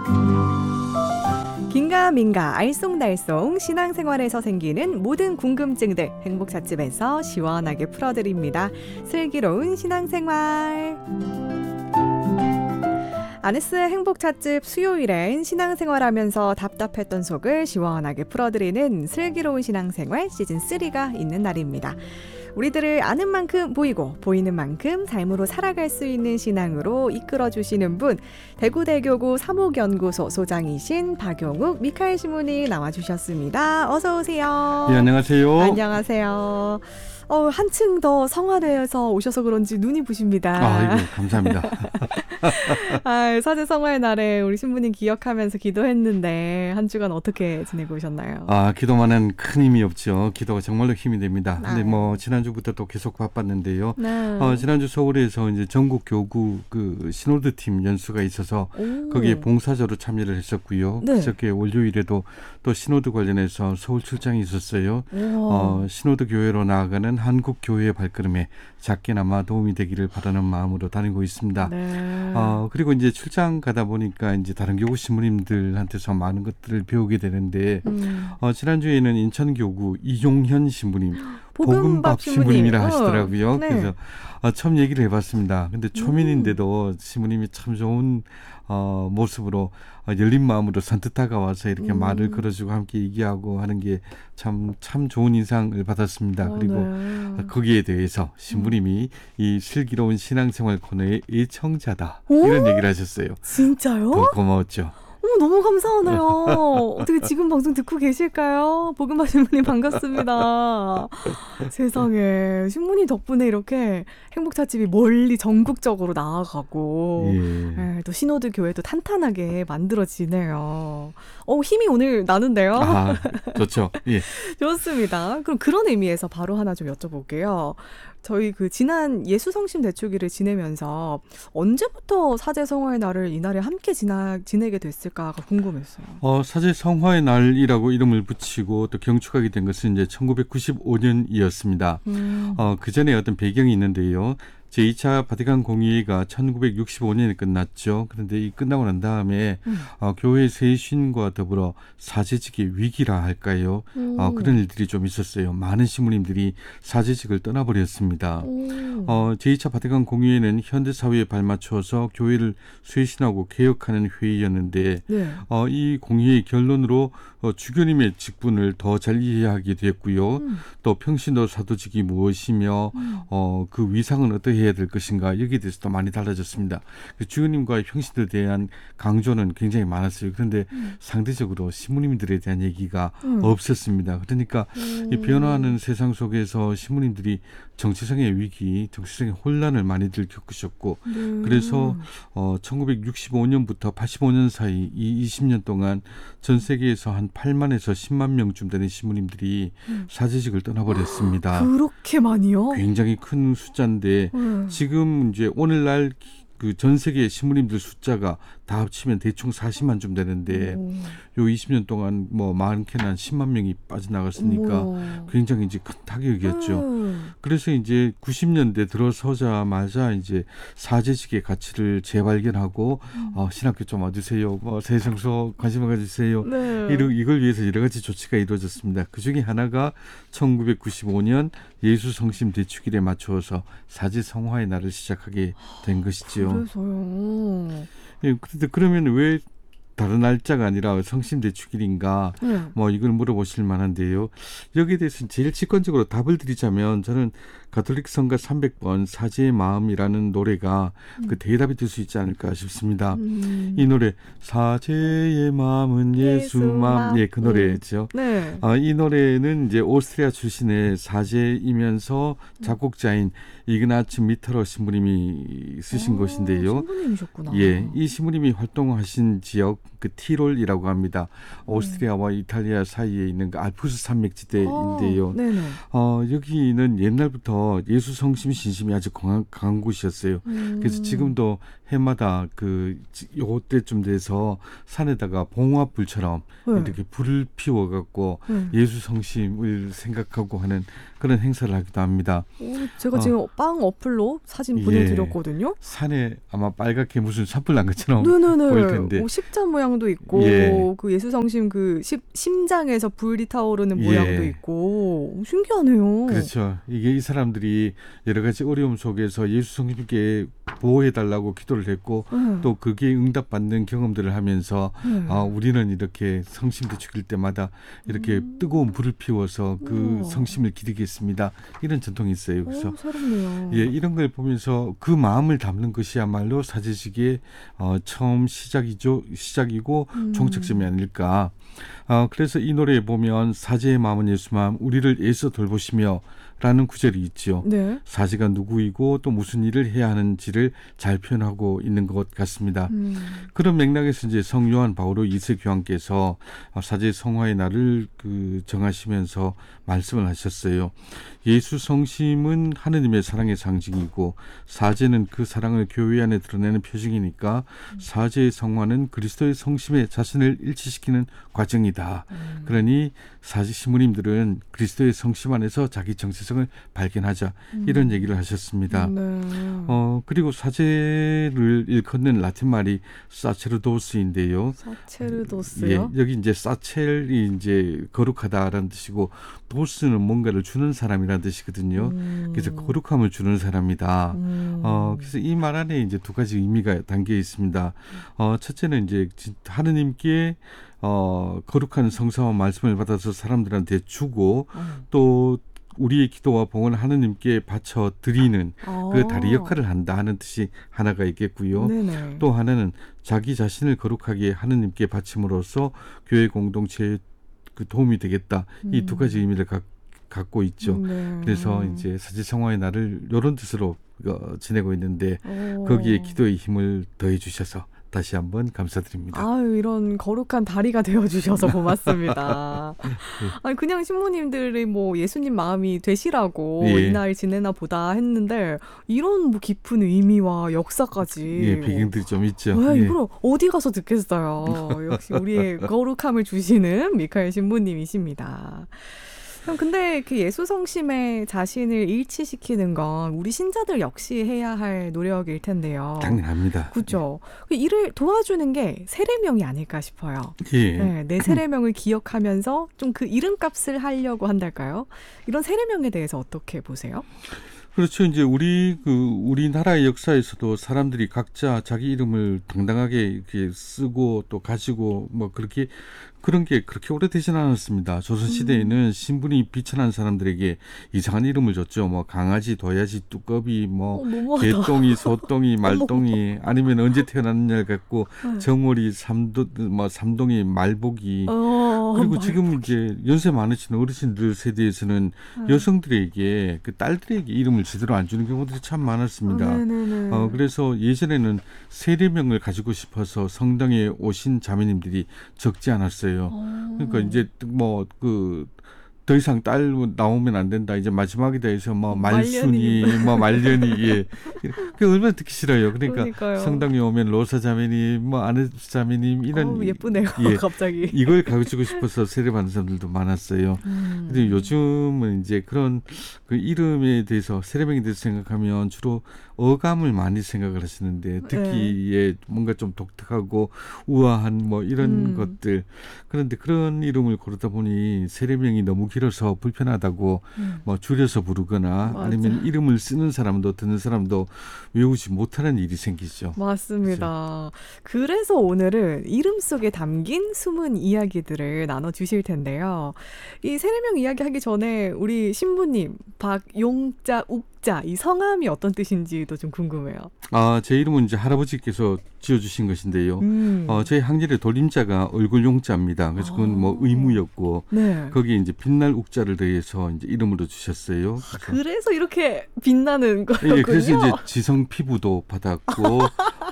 긴가민가 알쏭달쏭 신앙생활에서 생기는 모든 궁금증들 행복찻집에서 시원하게 풀어드립니다. 슬기로운 신앙생활. 아네스의 행복찻집 수요일엔 신앙생활하면서 답답했던 속을 시원하게 풀어드리는 슬기로운 신앙생활 시즌3가 있는 날입니다. 우리들을 아는 만큼 보이고 보이는 만큼 삶으로 살아갈 수 있는 신앙으로 이끌어주시는 분, 대구대교구 사목연구소 소장이신 박용욱 미카엘 신부님 나와주셨습니다. 어서 오세요. 네, 안녕하세요. 안녕하세요. 한층 더 성화되어서 오셔서 그런지 눈이 부십니다. 아이고, 감사합니다. 사제 성화의 날에 우리 신부님 기억하면서 기도했는데 한 주간 어떻게 지내고 오셨나요? 기도만은 큰 힘이 없죠. 기도가 정말로 힘이 됩니다. 근데 지난주부터 또 계속 바빴는데요. 지난주 서울에서 이제 전국 교구 그 시노드 팀 연수가 있어서 거기에 봉사자로 참여를 했었고요. 그저께 월요일에도 또 시노드 관련해서 서울 출장이 있었어요. 시노드 교회로 나아가는 한국 교회의 발걸음에 작게나마 도움이 되기를 바라는 마음으로 다니고 있습니다. 그리고 이제 출장 가다 보니까 이제 다른 교구 신부님들한테서 많은 것들을 배우게 되는데 지난주에는 인천교구 이용현 신부님 복음밥 신부님이라 하시더라고요. 그래서 처음 얘기를 해봤습니다. 근데 초면인데도 신부님이 참 좋은 모습으로 열린 마음으로 선뜻 다가와서 이렇게 말을 걸어주고 함께 얘기하고 하는 게 참 좋은 인상을 받았습니다. 그리고 거기에 대해서 신부님이 이 슬기로운 신앙생활 코너의 애청자다 이런 얘기를 하셨어요. 진짜요? 더 고마웠죠. 너무 감사하네요. 어떻게 지금 방송 듣고 계실까요? 복음밥 신부님 반갑습니다. 세상에 신부님 덕분에 이렇게 행복찻집이 멀리 전국적으로 나아가고 또 신호드 교회도 탄탄하게 만들어지네요. 힘이 오늘 나는데요. 좋죠. 예. 좋습니다. 그럼 그런 의미에서 바로 하나 좀 여쭤볼게요. 저희 지난 예수성심 대축일을 지내면서 언제부터 사제성화의 날을 이날에 함께 지내게 됐을까가 궁금했어요. 사제성화의 날이라고 이름을 붙이고 또 경축하게 된 것은 이제 1995년이었습니다. 그 전에 어떤 배경이 있는데요. 제2차 바티칸 공의회가 1965년에 끝났죠. 그런데 이 끝나고 난 다음에 교회 쇄신과 더불어 사제직의 위기라 할까요? 그런 일들이 좀 있었어요. 많은 신부님들이 사제직을 떠나버렸습니다. 제2차 바티칸 공의회는 현대사회에 발맞춰서 교회를 쇄신하고 개혁하는 회의였는데 이 공의회의 결론으로 주교님의 직분을 더 잘 이해하게 됐고요. 또 평신도 사도직이 무엇이며 그 위상은 어떻게 해야 될 것인가 여기에 대해서도 많이 달라졌습니다. 주교님과의 평신도에 대한 강조는 굉장히 많았어요. 그런데 상대적으로 신부님들에 대한 얘기가 없었습니다. 그러니까 이 변화하는 세상 속에서 신부님들이 정체성의 위기, 정체성의 혼란을 많이들 겪으셨고 그래서 1965년부터 85년 사이 이 20년 동안 전 세계에서 한 8만에서 10만 명쯤 되는 신부님들이 사제직을 떠나버렸습니다. 그렇게 많이요? 굉장히 큰 숫자인데 지금 이제 오늘날 그 전 세계 신부님들 숫자가 다 합치면 대충 40만쯤 되는데 요 20년 동안 많게는 한 10만 명이 빠져나갔으니까 굉장히 이제 큰 타격이었죠. 그래서 이제 90년대 들어서자마자 이제 사제직의 가치를 재발견하고 신학교 좀 와주세요. 세성소 관심을 가주세요. 이걸 위해서 여러 가지 조치가 이루어졌습니다. 그중에 하나가 1995년 예수성심 대축일에 맞추어서 사제성화의 날을 시작하게 된 것이죠. 그래서요. 그런데 그러면 왜 다른 날짜가 아니라 성심 대축일인가 이걸 물어보실 만한데요. 여기에 대해서는 제일 직관적으로 답을 드리자면 저는 가톨릭 성가 300번 사제의 마음이라는 노래가 그 대답이 될 수 있지 않을까 싶습니다. 이 노래 사제의 마음은 예수 마음 그 노래죠. 이 노래는 이제 오스트리아 출신의 사제이면서 작곡자인 이그나츠 미터러 신부님이 쓰신 것인데요. 신부님이셨구나. 이 신부님이 활동하신 지역 그 티롤이라고 합니다. 오스트리아와 이탈리아 사이에 있는 그 알프스 산맥지대인데요. 여기는 옛날부터 예수 성심 신심이 아주 강한 곳이었어요. 그래서 지금도 해마다 요때쯤 돼서 산에다가 봉화불처럼 네. 이렇게 불을 피워갖고 예수 성심을 생각하고 하는 그런 행사를 하기도 합니다. 제가 지금 빵 어플로 사진 보내드렸거든요. 산에 아마 빨갛게 무슨 산불 난 것처럼 네네네. 보일 텐데. 십자 모양도 있고 그 예수 성심 그 심장에서 불이 타오르는 모양도 있고 신기하네요. 그렇죠. 이게 이 사람들이 여러 가지 어려움 속에서 예수 성심께 보호해달라고 기도를 했고 또 그게 응답받는 경험들을 하면서 우리는 이렇게 성심도 죽일 때마다 이렇게 뜨거운 불을 피워서 그 성심을 기리겠습니다. 이런 전통이 있어요. 그래서 새롭네요. 이런 걸 보면서 그 마음을 담는 것이야말로 사제식의 처음 시작이고 종착점이 아닐까. 그래서 이 노래에 보면 사제의 마음은 예수 마음, 우리를 애써 돌보시며 라는 구절이 있죠. 네. 사제가 누구이고 또 무슨 일을 해야 하는지를 잘 표현하고 있는 것 같습니다. 그런 맥락에서 이제 성 요한 바오로 2세 교황께서 사제 성화의 날을 정하시면서 말씀을 하셨어요. 예수 성심은 하느님의 사랑의 상징이고 사제는 그 사랑을 교회 안에 드러내는 표징이니까 사제의 성화는 그리스도의 성심에 자신을 일치시키는 과정이다. 그러니 사제 신부님들은 그리스도의 성심 안에서 자기 정체성을 발견하자 이런 얘기를 하셨습니다. 그리고 사제를 일컫는 라틴 말이 사체르도스인데요. 사체르도스요? 여기 이제 사첼이 이제 거룩하다라는 뜻이고 도스는 뭔가를 주는 사람이라는 뜻이거든요. 그래서 거룩함을 주는 사람이다. 그래서 이 말 안에 이제 두 가지 의미가 담겨 있습니다. 첫째는 이제 하느님께 거룩한 성사와 말씀을 받아서 사람들한테 주고 또 우리의 기도와 봉헌을 하느님께 바쳐 드리는 그 다리 역할을 한다 하는 뜻이 하나가 있겠고요. 네네. 또 하나는 자기 자신을 거룩하게 하느님께 바침으로써 교회 공동체에 도움이 되겠다. 이 두 가지 의미를 갖고 있죠. 그래서 이제 사제 성화의 날을 이런 뜻으로 지내고 있는데 거기에 기도의 힘을 더해 주셔서 다시 한번 감사드립니다. 이런 거룩한 다리가 되어주셔서 고맙습니다. 아니, 그냥 신부님들이 뭐 예수님 마음이 되시라고 이날 지내나 보다 했는데 이런 뭐 깊은 의미와 역사까지 배경들이 좀 있죠. 이걸 어디 가서 듣겠어요. 역시 우리의 거룩함을 주시는 미카엘 신부님이십니다. 근데 그 예수 성심에 자신을 일치시키는 건 우리 신자들 역시 해야 할 노력일 텐데요. 당연합니다. 그렇죠. 이를 도와주는 게 세례명이 아닐까 싶어요. 내 세례명을 기억하면서 좀 그 이름값을 하려고 한달까요? 이런 세례명에 대해서 어떻게 보세요? 그렇죠. 이제 우리나라의 역사에서도 사람들이 각자 자기 이름을 당당하게 이렇게 쓰고 또 가지고 뭐 그런 게 그렇게 오래되지는 않았습니다. 조선시대에는 신분이 비천한 사람들에게 이상한 이름을 줬죠. 뭐 강아지, 도야지, 뚜꺼비, 뭐 개똥이, 소똥이, 말똥이 아니면 언제 태어났느냐를 갖고 정월이, 삼동이, 말복이 그리고 지금 이제 연세 많으신 어르신들 세대에서는 여성들에게 그 딸들에게 이름을 제대로 안 주는 경우들이 참 많았습니다. 그래서 예전에는 세례명을 가지고 싶어서 성당에 오신 자매님들이 적지 않았어요. 그러니까 이제 더 이상 딸 나오면 안 된다. 이제 마지막이다 해서 말순이, 말년이 그 얼마나 듣기 싫어요. 그러니까요. 성당에 오면 로사 자매님, 아네 자매님 이런 예쁘네요. 갑자기 이걸 가지고 싶어서 세례받는 사람들도 많았어요. 근데 요즘은 이제 그런 그 이름에 대해서 세례명에 대해서 생각하면 주로 어감을 많이 생각을 하시는데 듣기에 뭔가 좀 독특하고 우아한 이런 것들. 그런데 그런 이름을 고르다 보니 세례명이 너무 길어서 불편하다고 줄여서 부르거나 아니면 이름을 쓰는 사람도 듣는 사람도 외우지 못하는 일이 생기죠. 맞습니다. 그래서 오늘은 이름 속에 담긴 숨은 이야기들을 나눠주실 텐데요. 이 세례명 이야기하기 전에 우리 신부님 박용자, 욱자 이 성함이 어떤 뜻인지도 좀 궁금해요. 제 이름은 이제 할아버지께서 지어주신 것인데요. 저희 항일의 돌림자가 얼굴 용자입니다. 그래서 그건 의무였고 거기에 이제 빛날 욱자를 더해서 이제 이름으로 주셨어요. 그래서 이렇게 빛나는 거였군요. 그래서 이제 지성 피부도 받았고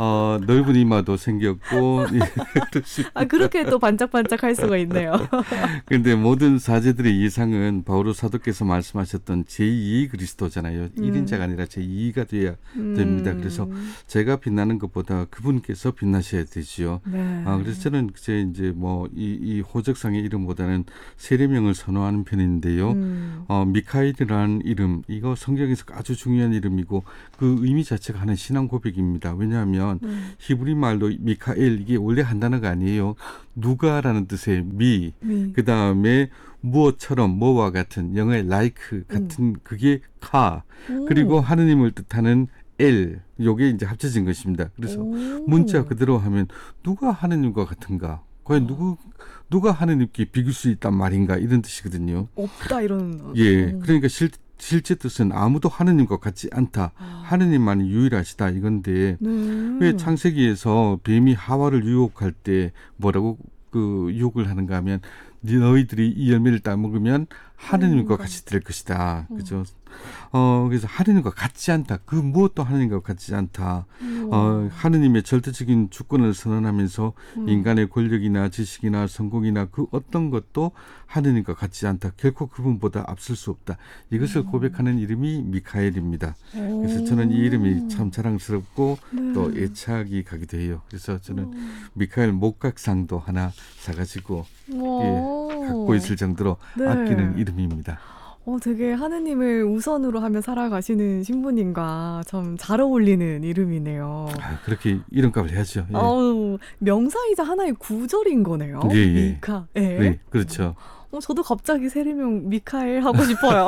넓은 이마도 생겼고 아, 그렇게 또 반짝반짝할 수가 있네요. 그런데 모든 사제들의 예상은 바오로 사도께서 말씀하셨던 제2 그리스도잖아요. 1인자가 아니라 제2가 돼야 됩니다. 그래서 제가 빛나는 것보다 그분께서 빛나셔야 되지요. 네. 그래서 저는 이제 뭐 이 호적상의 이름보다는 세례명을 선호하는 편인데요. 미카엘이라는 이름, 이거 성경에서 아주 중요한 이름이고 그 의미 자체가 하는 신앙 고백입니다. 왜냐하면 히브리 말로 미카엘, 이게 원래 한 단어가 아니에요. 누가라는 뜻의 미, 그 다음에 무엇처럼, 뭐와 같은, 영어의 like 같은 그게 카, 그리고 하느님을 뜻하는 엘, 요게 이제 합쳐진 것입니다. 그래서 문자 그대로 하면 누가 하느님과 같은가? 과연 누가 하느님께 비길 수 있단 말인가? 이런 뜻이거든요. 없다 이런. 예, 그러니까 실제 뜻은 아무도 하느님과 같지 않다. 하느님만이 유일하시다 이건데 왜 창세기에서 뱀이 하와를 유혹할 때 뭐라고 그 유혹을 하는가 하면 너희들이 이 열매를 따먹으면 하느님과 같이 될 것이다. 그죠? 그래서 하느님과 같지 않다. 그 무엇도 하느님과 같지 않다. 하느님의 절대적인 주권을 선언하면서 인간의 권력이나 지식이나 성공이나 그 어떤 것도 하느님과 같지 않다. 결코 그분보다 앞설 수 없다. 이것을 고백하는 이름이 미카엘입니다. 그래서 저는 이 이름이 참 자랑스럽고 또 애착이 가기도 해요. 그래서 저는 미카엘 목각상도 하나 사가지고 갖고 있을 정도로 아끼는 이름입니다. 되게 하느님을 우선으로 하며 살아가시는 신부님과 참 잘 어울리는 이름이네요. 그렇게 이름값을 해야죠. 예. 명사이자 하나의 구절인 거네요. 예. 미카. 예. 네, 그렇죠. 저도 갑자기 세례명 미카엘 하고 싶어요.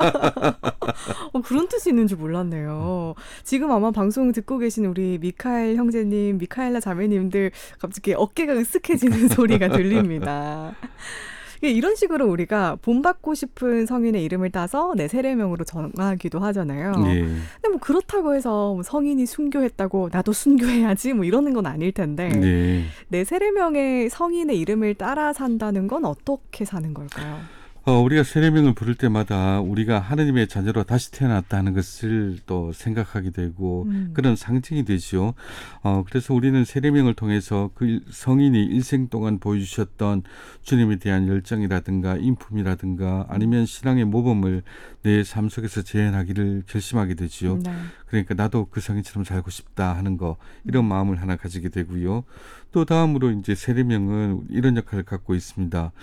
그런 뜻이 있는 줄 몰랐네요. 지금 아마 방송 듣고 계신 우리 미카엘 형제님, 미카엘라 자매님들 갑자기 어깨가 으쓱해지는 소리가 들립니다. 이런 식으로 우리가 본받고 싶은 성인의 이름을 따서 내 세례명으로 정하기도 하잖아요. 네. 근데 뭐 그렇다고 해서 성인이 순교했다고 나도 순교해야지 뭐 이러는 건 아닐 텐데 네. 내 세례명의 성인의 이름을 따라 산다는 건 어떻게 사는 걸까요? 우리가 세례명을 부를 때마다 우리가 하느님의 자녀로 다시 태어났다는 것을 또 생각하게 되고 그런 상징이 되죠. 그래서 우리는 세례명을 통해서 그 성인이 일생 동안 보여주셨던 주님에 대한 열정이라든가 인품이라든가 아니면 신앙의 모범을 내 삶 속에서 재현하기를 결심하게 되지요. 네. 그러니까 나도 그 성인처럼 살고 싶다 하는 거, 이런 마음을 하나 가지게 되고요. 또 다음으로 이제 세례명은 이런 역할을 갖고 있습니다.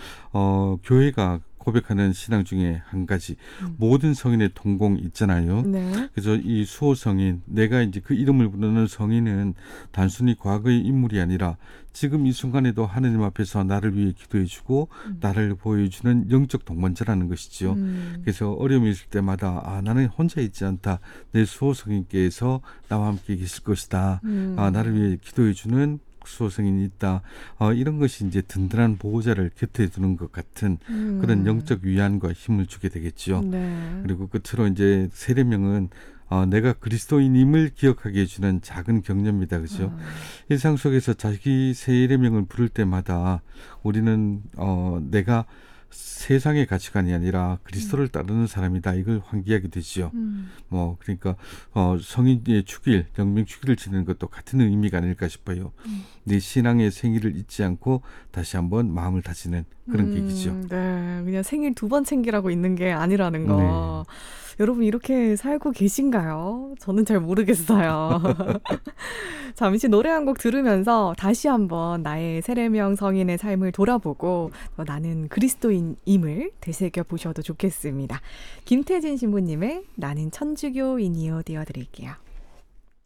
교회가 고백하는 신앙 중에 한 가지, 모든 성인의 동공 있잖아요. 네. 그래서 이 수호 성인, 내가 이제 그 이름을 부르는 성인은 단순히 과거의 인물이 아니라 지금 이 순간에도 하느님 앞에서 나를 위해 기도해주고 나를 보여주는 영적 동반자라는 것이죠. 그래서 어려움이 있을 때마다 나는 혼자 있지 않다. 내 수호 성인께서 나와 함께 계실 것이다. 나를 위해 기도해주는 수호성인이 있다. 이런 것이 이제 든든한 보호자를 곁에 두는 것 같은 그런 영적 위안과 힘을 주게 되겠죠. 네. 그리고 끝으로 이제 세례명은 내가 그리스도인임을 기억하게 해주는 작은 격려입니다. 그죠? 일상 속에서 자기 세례명을 부를 때마다 우리는 내가 세상의 가치관이 아니라 그리스도를 따르는 사람이다. 이걸 환기하게 되지요. 그러니까 성인의 축일, 영명 축일을 지내는 것도 같은 의미가 아닐까 싶어요. 내 신앙의 생일을 잊지 않고 다시 한번 마음을 다지는 그런 계기죠. 네, 그냥 생일 2번 챙기라고 있는 게 아니라는 거. 네. 여러분 이렇게 살고 계신가요? 저는 잘 모르겠어요. 잠시 노래 한 곡 들으면서 다시 한번 나의 세례명 성인의 삶을 돌아보고 나는 그리스도인임을 되새겨 보셔도 좋겠습니다. 김태진 신부님의 나는 천주교인이요 띄워드릴게요.